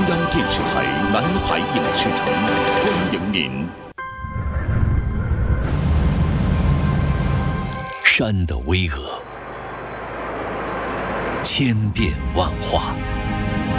央电视台南海影视城欢迎您。山的巍峨，千变万化，